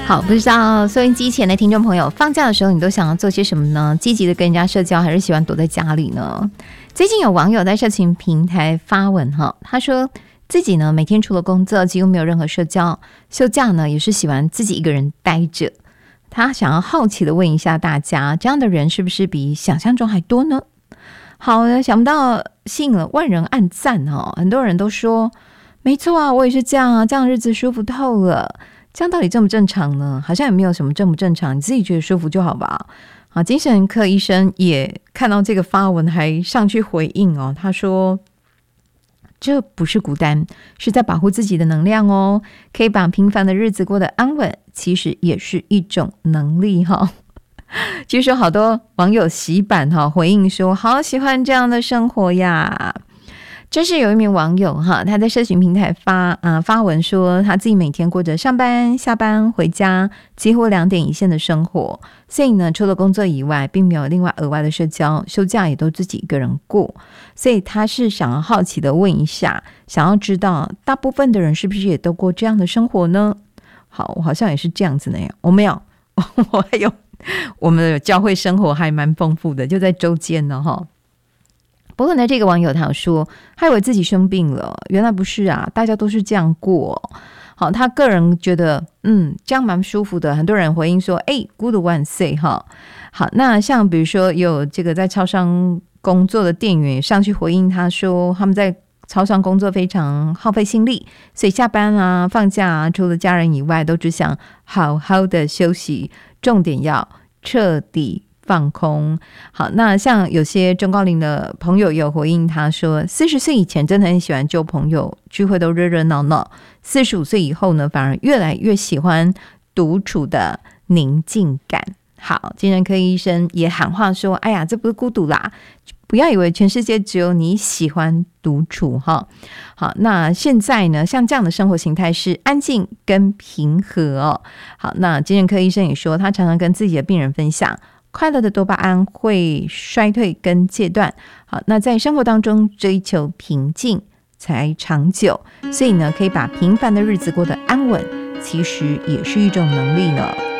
好，不知道收音机前的听众朋友，放假的时候你都想要做些什么呢？积极的跟人家社交，还是喜欢躲在家里呢？最近有网友在社群平台发文他说自己呢每天除了工作几乎没有任何社交，休假呢也是喜欢自己一个人待着。他想要好奇的问一下大家，这样的人是不是比想象中还多呢？好的，想不到吸引了万人按赞很多人都说没错啊，我也是这样啊，这样日子舒服透了。这样到底正不正常呢？好像也没有什么正不正常，你自己觉得舒服就好吧。好，精神科医生也看到这个发文，还上去回应他说这不是孤单，是在保护自己的能量哦，可以把平凡的日子过得安稳，其实也是一种能力据说好多网友洗版回应说好喜欢这样的生活呀。这是有一名网友他在社群平台发文说他自己每天过着上班下班回家几乎2点一线的生活，所以呢除了工作以外并没有另外额外的社交，休假也都自己一个人过。所以他是想要好奇的问一下，想要知道大部分的人是不是也都过这样的生活呢？好，我好像也是这样子呢。我没有我还有我们的教会生活还蛮丰富的，就在周间呢不过呢，这个网友他有说，他以为自己生病了，原来不是啊，大家都是这样过。好，他个人觉得，这样蛮舒服的。很多人回应说，good 万岁好，那像比如说有这个在超商工作的店员上去回应他说，他们在超商工作非常耗费心力，所以下班啊、放假啊，除了家人以外，都只想好好的休息，重点要彻底放空。好，那像有些中高龄的朋友有回应他说，40岁以前真的很喜欢旧朋友，聚会都热热闹闹，45岁以后呢反而越来越喜欢独处的宁静感。好，精神科医生也喊话说，哎呀，这不是孤独啦，不要以为全世界只有你喜欢独处好，那现在呢像这样的生活形态是安静跟平和好，那精神科医生也说，他常常跟自己的病人分享，快乐的多巴胺会衰退跟戒断。好，那在生活当中追求平静才长久，所以呢可以把平凡的日子过得安稳，其实也是一种能力呢。